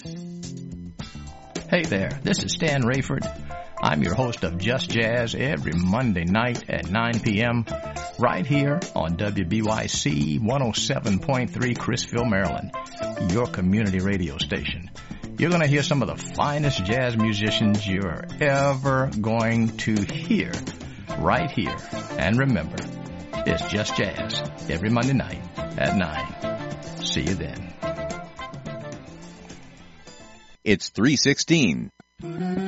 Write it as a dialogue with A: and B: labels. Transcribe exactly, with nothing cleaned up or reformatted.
A: Hey there, this is Stan Rayford. I'm your host of Just Jazz every Monday night at nine p.m. right here on W B Y C one oh seven point three Crisfield, Maryland, your community radio station. You're going to hear some of the finest jazz musicians you're ever going to hear right here. And remember, it's Just Jazz every Monday night at nine. See you then.
B: It's three sixteen.